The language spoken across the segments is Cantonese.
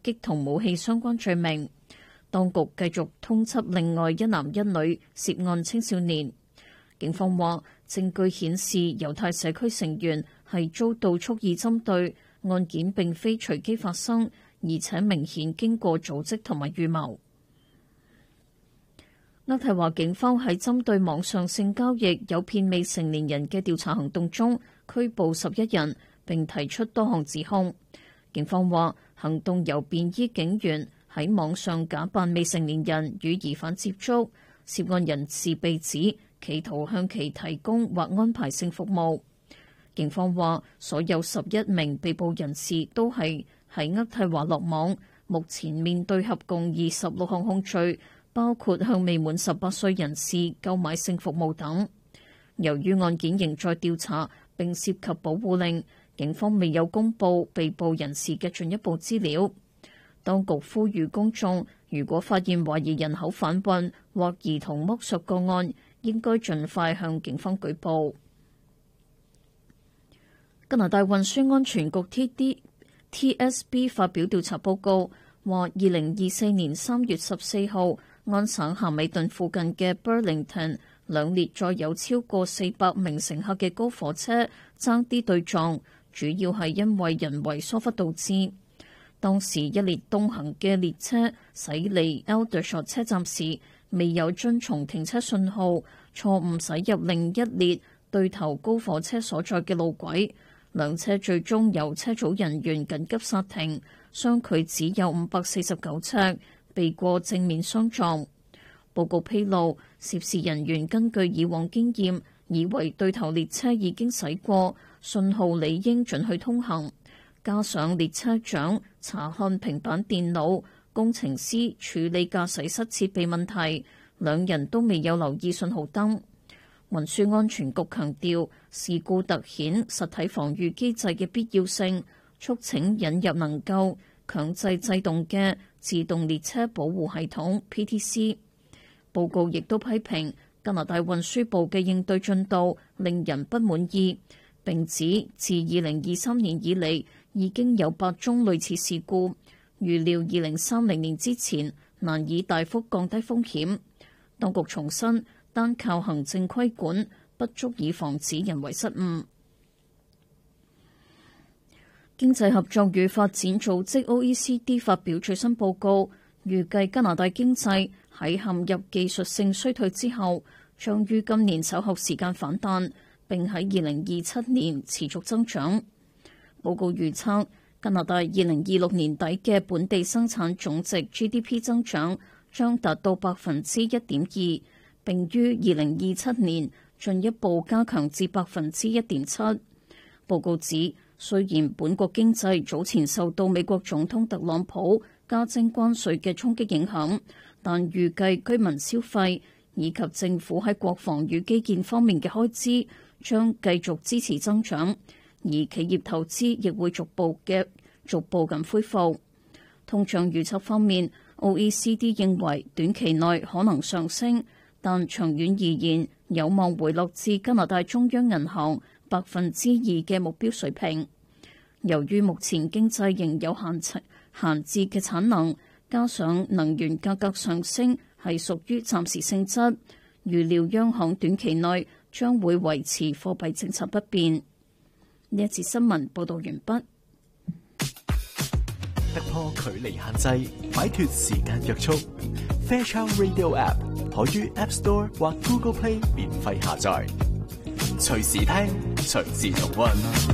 擊同武器相關罪名。當局繼續通緝另外一男一女涉案青少年。警方話，證據顯示猶太社區成員係遭到蓄意針對，案件並非隨機發生，而且明顯經過組織同埋預謀。渥太華警方喺針對網上性交易誘騙未成年人嘅調查行動中，拘捕11人，並提出多項指控。警方話，行動由便衣警員喺網上假扮未成年人與疑犯接觸，涉案人士被指企圖向其提供或安排性服務。警方話，所有11名被捕人士都係喺渥太華落網，目前面對合共26項控罪，包括向未滿18歲人士購買性服務等。由於案件仍在調查並涉及保護令，警方未有公布被捕人士嘅進一步資料。當局呼籲公眾，如果發現懷疑人口販運或兒童剝削個案，應該盡快向警方舉報。加拿大運輸安全局 TSB 發表調查報告，話2024年3月14號，安省咸美頓附近嘅 Burlington 兩列載有超過400名乘客嘅高火車爭啲對撞，主要係因為人為疏忽導致。當時一列東行嘅列車駛離 Aldershot 車站時，未有遵從停車信號，錯誤駛入另一列對頭高火車所在嘅路軌，兩車最終由車組人員緊急剎停，相距只有549尺，避過正面相撞。報告披露，涉事人員根據以往經驗，以為對頭列車已經駛過，信號理應准許通行。加上列車長查看平板電腦，工程師處理駕駛室設備問題，兩人都未有留意信號燈。運輸安全局強調，事故突顯實體防禦機制嘅必要性，促請引入能夠強制制動嘅自動列車保護系統 PTC。報告亦都批評加拿大運輸部嘅應對進度令人不滿意，並指自2023年以嚟已經有8宗類似事故，預料2030年之前難以大幅降低風險。當局重申，單靠行政規管不足以防止人為失誤。經濟合作與發展組織 OECD 發表最新報告，預計加拿大經濟喺陷入技術性衰退之後，將於今年稍後時間反彈，並喺2027年持續增長。報告預測，加拿大2026年底嘅本地生產總值 GDP 增長將達到1.2%，並於2027年進一步加強至1.7%。報告指，雖然本國經濟早前受到美國總統特朗普加徵關稅嘅衝擊影響，但預計居民消費以及政府喺國防與基建方面嘅開支將繼續支持增長，而企業投資亦會逐步咁恢復。通脹預測方面， OECD 認為短期內可能上升，但長遠而言有望回落至加拿大中央銀行2%嘅目標水平。由於目前經濟仍有閒置嘅產能，加上能源價格上升係屬於暫時性質，預料央行短期內將會維持貨幣政策不變。呢一次新聞報導完畢。 突破距離限制，擺脫時間約束。Fairchild Radio App 可於 App Store 或 Google Play 免費下載，隨時聽，隨時重溫。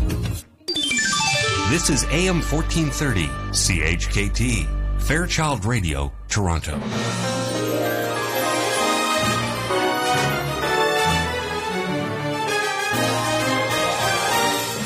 This is AM 1430 CHKT Fairchild Radio Toronto.